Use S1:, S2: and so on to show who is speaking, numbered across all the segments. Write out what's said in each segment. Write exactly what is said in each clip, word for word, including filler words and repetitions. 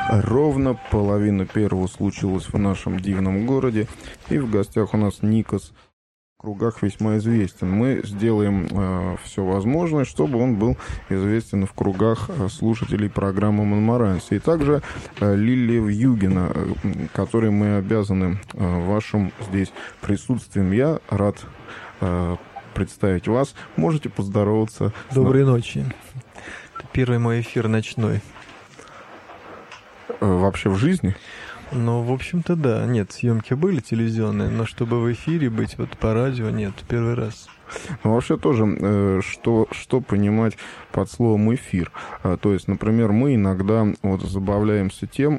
S1: Ровно половина первого случилось в нашем дивном городе, и в гостях у нас Никос, в кругах весьма известен. Мы сделаем э, все возможное, чтобы он был известен в кругах э, слушателей программы «Монмаранси». И также э, Лилия Вьюгина, э, которой мы обязаны э, вашим здесь присутствием. Я рад э, представить вас. Можете поздороваться.
S2: Доброй ночи. Это первый мой эфир ночной.
S1: Вообще в жизни?
S2: Ну, в общем-то, да. Нет, съемки были телевизионные, но чтобы в эфире быть вот по радио, нет, первый раз.
S1: Ну, вообще тоже, что, что понимать под словом «эфир». То есть, например, мы иногда вот забавляемся тем,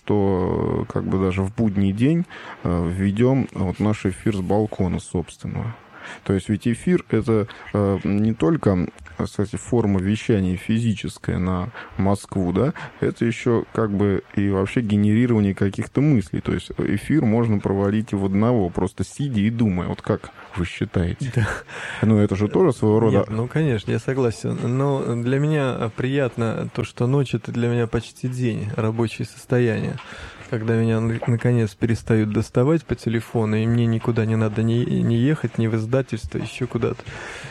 S1: что как бы даже в будний день ведем вот наш эфир с балкона собственного. То есть ведь эфир — это э, не только, кстати, форма вещания физическая на Москву, да, это еще как бы и вообще генерирование каких-то мыслей. То есть эфир можно проводить и в одного, просто сидя и думая. Вот как вы считаете?
S2: Да.
S1: Ну, это же тоже своего рода...
S2: Нет, ну, конечно, я согласен. Но для меня приятно то, что ночь — это для меня почти день, рабочее состояние. Когда меня, наконец, перестают доставать по телефону, и мне никуда не надо ни, ни ехать, ни в издательство, еще куда-то.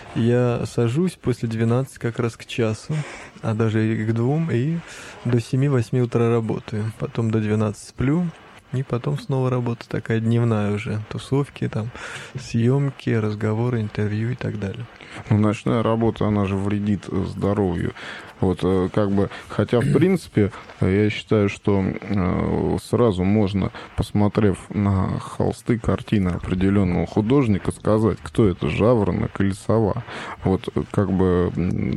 S2: Я сажусь после двенадцати как раз к часу, а даже и к двум, и до семи-восьми утра работаю. Потом до двенадцати сплю, и потом снова работа такая дневная уже. Тусовки, там, съемки, разговоры, интервью и так далее.
S1: Ну, ночная работа, она же вредит здоровью. Вот, как бы, хотя, в принципе, я считаю, что э, сразу можно, посмотрев на холсты, картины определенного художника, сказать, кто это, жаворонок или сова. Вот, как бы,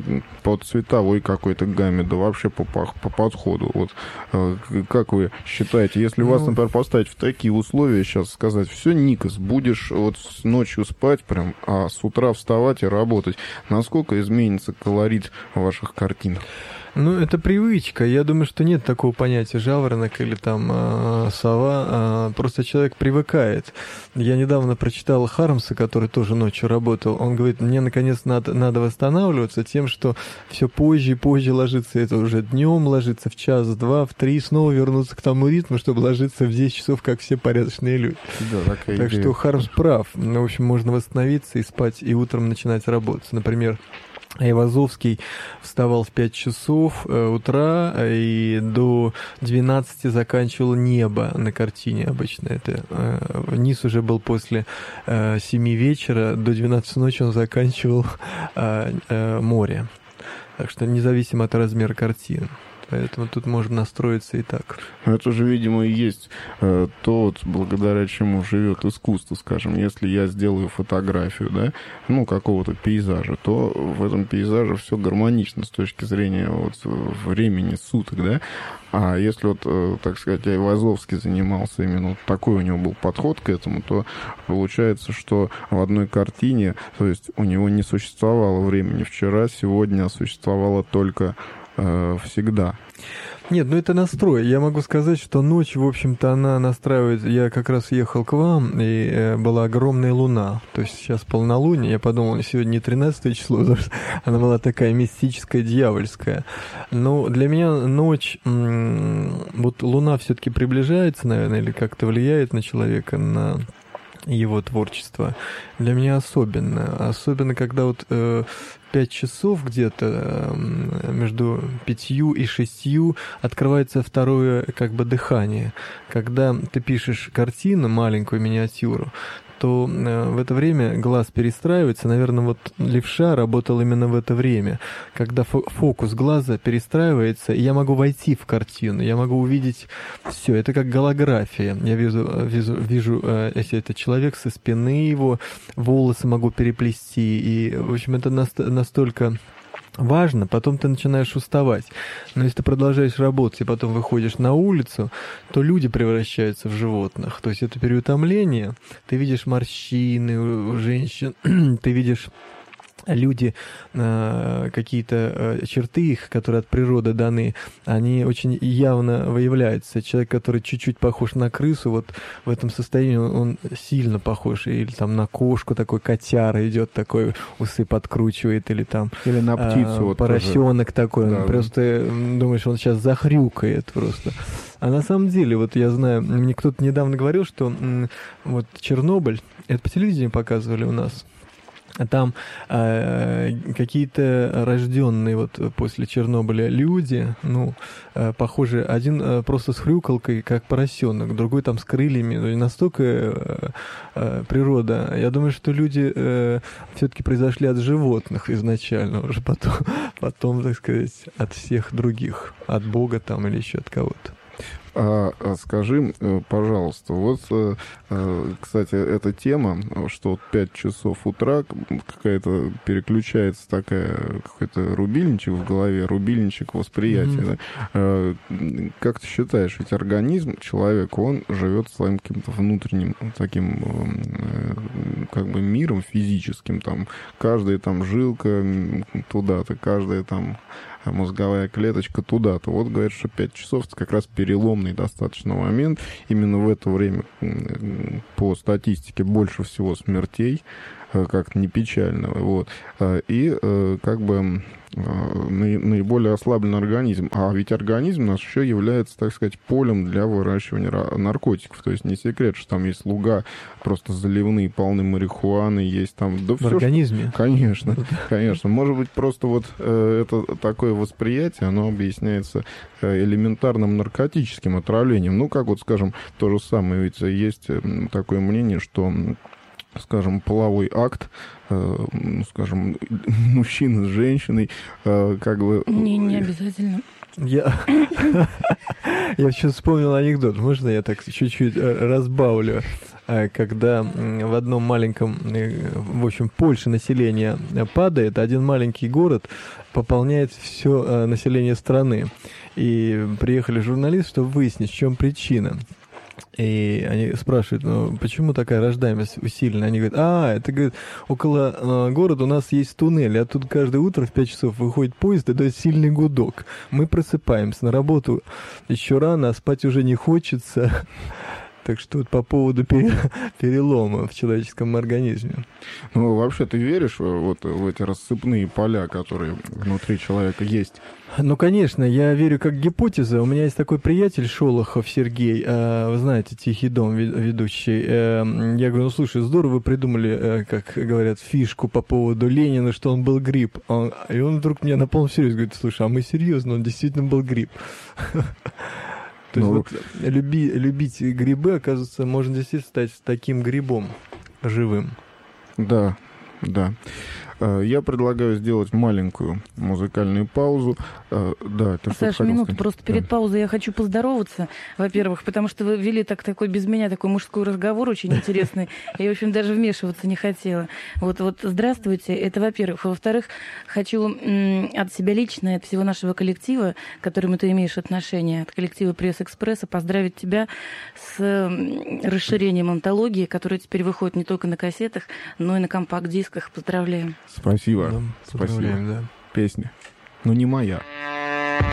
S1: по цветовой какой-то гамме, да вообще по, по, по подходу. Вот, э, как вы считаете, если ну... вас, например, поставить в такие условия, сейчас сказать, все, Никос, будешь вот ночью спать прям, а с утра вставать и работать, насколько изменится колорит ваших картин?
S2: Ну, это привычка. Я думаю, что нет такого понятия жаворонок или там э, сова. Э, просто человек привыкает. Я недавно прочитал Хармса, который тоже ночью работал. Он говорит, мне наконец надо, надо восстанавливаться тем, что все позже и позже ложиться. Это уже днем ложиться в час, в два, в три, снова вернуться к тому ритму, чтобы ложиться в десять часов, как все порядочные люди.
S1: Да, такая
S2: так
S1: идея.
S2: Что Хармс прав. Ну, в общем, можно восстановиться и спать, и утром начинать работать. Например, Айвазовский вставал в пять часов э, утра и до двенадцати заканчивал «Небо» на картине обычно. Это э, низ уже был после э, семи вечера, до двенадцати ночи он заканчивал э, э, «Море». Так что независимо от размера картины. Поэтому тут можно настроиться и так.
S1: Это же, видимо, и есть э, то, вот, благодаря чему живет искусство, скажем. Если я сделаю фотографию, да, ну, какого-то пейзажа, то в этом пейзаже все гармонично с точки зрения вот, времени суток, да. А если вот, э, так сказать, Айвазовский занимался именно вот такой у него был подход к этому, то получается, что в одной картине, то есть у него не существовало времени вчера, сегодня существовало только всегда.
S2: Нет, ну это настрой. Я могу сказать, что ночь, в общем-то, она настраивает... Я как раз ехал к вам, и э, была огромная луна. То есть сейчас полнолуние. Я подумал, сегодня не тринадцатое число, потому что она была такая мистическая, дьявольская. Но для меня ночь... М- вот луна все-таки приближается, наверное, или как-то влияет на человека, на... его творчество. Для меня особенно. Особенно, когда вот э, пять часов где-то э, между пятью и шестью открывается второе как бы дыхание. Когда ты пишешь картину, маленькую миниатюру, то э, в это время глаз перестраивается. Наверное, вот левша работал именно в это время, когда фо- фокус глаза перестраивается, и я могу войти в картину, я могу увидеть все. Это как голография. Я вижу, вижу, вижу э, если это человек со спины его, волосы могу переплести. И, в общем, это наст- настолько... важно, потом ты начинаешь уставать. Но если ты продолжаешь работать и потом выходишь на улицу, то люди превращаются в животных. То есть это переутомление. Ты видишь морщины у женщин, ты видишь люди, какие-то черты их, которые от природы даны, они очень явно выявляются. Человек, который чуть-чуть похож на крысу, вот в этом состоянии он сильно похож. Или там на кошку такой котяра идет, такой усы подкручивает, или там...
S1: Или на птицу.
S2: А,
S1: вот
S2: поросенок
S1: тоже.
S2: такой.
S1: Да.
S2: Просто думаешь, он сейчас захрюкает просто. А на самом деле, вот я знаю, мне кто-то недавно говорил, что м, вот Чернобыль, это по телевидению показывали у нас, там э, какие-то рожденные вот после Чернобыля люди, ну, э, похоже, один э, просто с хрюкалкой, как поросенок, другой там с крыльями, ну, и настолько э, э, природа. Я думаю, что люди э, все-таки произошли от животных изначально, уже потом, потом, так сказать, от всех других, от Бога там или еще от кого-то.
S1: А, а скажи, пожалуйста, вот, кстати, эта тема, что вот пять часов утра какая-то переключается такая, какой-то рубильничек в голове, рубильничек восприятия. Mm-hmm. Да? Как ты считаешь, ведь организм человека, он живет своим каким-то внутренним таким как бы миром физическим, там, каждая там жилка туда-то, каждая там мозговая клеточка туда-то. Вот говорят, что пять часов это как раз переломный достаточно момент. Именно в это время по статистике больше всего смертей, как не печально. Вот. И как бы наиболее ослаблен организм. А ведь организм у нас еще является, так сказать, полем для выращивания наркотиков. То есть не секрет, что там есть луга просто заливные, полны марихуаны, есть там... Да
S2: в все, организме?
S1: Что... Конечно, конечно. Может быть, просто вот э, это такое восприятие, оно объясняется элементарным наркотическим отравлением. Ну, как вот, скажем, то же самое. Ведь есть такое мнение, что... скажем, половой акт, э, скажем, мужчины с женщиной, э, как бы...
S3: Не, не обязательно.
S2: Я, я сейчас вспомнил анекдот. Можно я так чуть-чуть разбавлю? Когда в одном маленьком, в общем, Польше население падает, один маленький город пополняет все население страны. И приехали журналисты, чтобы выяснить, в чем причина. И они спрашивают, ну, почему такая рождаемость усиленная? Они говорят, а, это, говорит, около э, города у нас есть туннель, а тут каждое утро в пять часов выходит поезд, и дает сильный гудок. Мы просыпаемся на работу еще рано, а спать уже не хочется. Так что вот по поводу перелома в человеческом организме.
S1: Ну, вообще, ты веришь вот в эти рассыпные поля, которые внутри человека есть?
S2: Ну, конечно, я верю как гипотеза. У меня есть такой приятель Шолохов Сергей, э, вы знаете, «Тихий дом» ведущий. Э, я говорю, ну, слушай, здорово вы придумали, э, как говорят, фишку по поводу Ленина, что он был гриб. Он, и он вдруг мне на полном серьезе говорит, слушай, а мы серьезно, он действительно был гриб. То есть ну, вот люби, любить грибы, оказывается, можно действительно стать таким грибом живым.
S1: Да, да. Я предлагаю сделать маленькую музыкальную паузу. Да,
S3: это Саша, минуту, сказать? Просто перед да. паузой я хочу поздороваться, во-первых, потому что вы вели так, такой без меня такой мужской разговор очень интересный. Я, в общем, даже вмешиваться не хотела. Вот, вот, здравствуйте, это во-первых. Во-вторых, хочу м- от себя лично, от всего нашего коллектива, к которому ты имеешь отношение, от коллектива «Пресс-экспресса», поздравить тебя с расширением антологии, которая теперь выходит не только на кассетах, но и на компакт-дисках. Поздравляем.
S1: Спасибо. Да, спасибо. Да. Песня. Но не моя.